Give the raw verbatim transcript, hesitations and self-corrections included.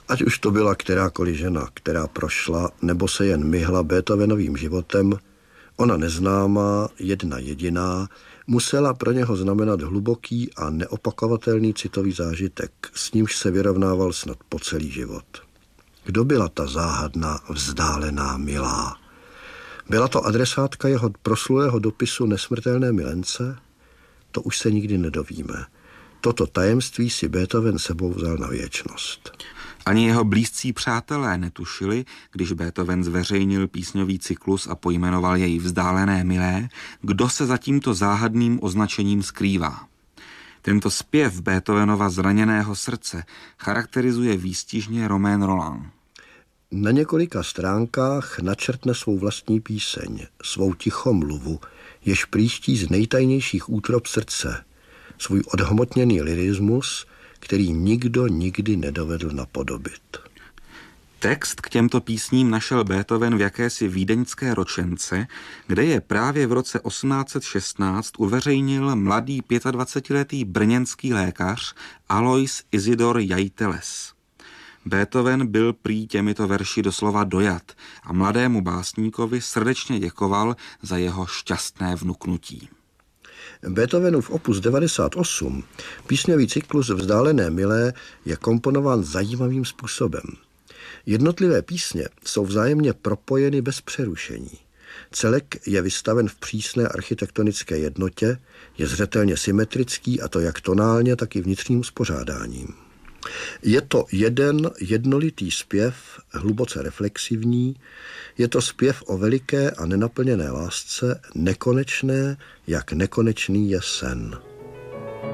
Ať už to byla kterákoliv žena, která prošla nebo se jen myhla Beethovenovým životem, ona neznámá, jedna jediná, musela pro něho znamenat hluboký a neopakovatelný citový zážitek, s nímž se vyrovnával snad po celý život. Kdo byla ta záhadná, vzdálená, milá? Byla to adresátka jeho proslulého dopisu Nesmrtelné milence? To už se nikdy nedovíme. Toto tajemství si Beethoven sebou vzal na věčnost. Ani jeho blízcí přátelé netušili, když Beethoven zveřejnil písňový cyklus a pojmenoval jej Vzdálené milé, kdo se za tímto záhadným označením skrývá. Tento zpěv Beethovenova zraněného srdce charakterizuje výstižně Romain Rolland. Na několika stránkách načrtne svou vlastní píseň, svou tichomluvu, jež příští z nejtajnějších útrob srdce, svůj odhmotněný lyrismus, který nikdo nikdy nedovedl napodobit. Text k těmto písním našel Beethoven v jakési vídeňské ročence, kde je právě v roce osmnáct set šestnáct uveřejnil mladý dvacetiletý brněnský lékař Alois Isidor Jajteles. Beethoven byl prý těmito verši doslova dojat a mladému básníkovi srdečně děkoval za jeho šťastné vnuknutí. Beethovenův opus devadesát osm, písňový cyklus Vzdálené milé, je komponován zajímavým způsobem. Jednotlivé písně jsou vzájemně propojeny bez přerušení. Celek je vystaven v přísné architektonické jednotě, je zřetelně symetrický, a to jak tonálně, tak i vnitřním uspořádáním. Je to jeden jednolitý zpěv, hluboce reflexivní, je to zpěv o veliké a nenaplněné lásce, nekonečné, jak nekonečný je sen.